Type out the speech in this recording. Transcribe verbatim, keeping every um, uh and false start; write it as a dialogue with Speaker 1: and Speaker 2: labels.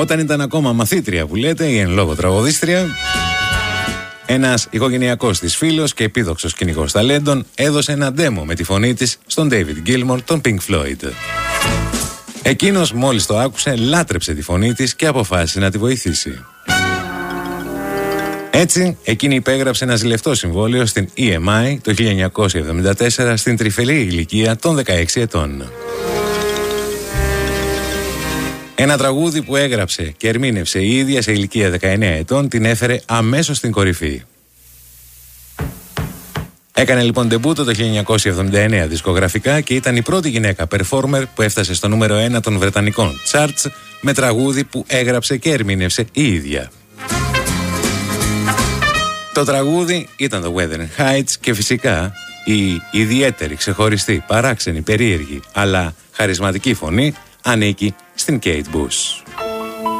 Speaker 1: Όταν ήταν ακόμα μαθήτρια που λέτε ή εν λόγω τραγουδίστρια, ένας οικογενειακός της φίλος και επίδοξος κυνηγός ταλέντων έδωσε ένα demo με τη φωνή της στον David Gilmour των Pink Floyd. Εκείνος μόλις το άκουσε λάτρεψε τη φωνή της και αποφάσισε να τη βοηθήσει. Έτσι, εκείνη υπέγραψε ένα ζηλευτό συμβόλαιο στην ι εμ άι το χίλια εννιακόσια εβδομήντα τέσσερα στην τρυφερή ηλικία των δεκαέξι ετών. Ένα τραγούδι που έγραψε και ερμήνευσε η ίδια σε ηλικία δεκαεννέα ετών την έφερε αμέσως στην κορυφή. Έκανε λοιπόν ντεμπούτο το χίλια εννιακόσια εβδομήντα εννέα δισκογραφικά και ήταν η πρώτη γυναίκα performer που έφτασε στο νούμερο ένα των βρετανικών charts με τραγούδι που έγραψε και ερμήνευσε η ίδια. Το τραγούδι ήταν το Wuthering Heights και φυσικά η ιδιαίτερη, ξεχωριστή, παράξενη, περίεργη αλλά χαρισματική φωνή ανήκει στην Kate Bush.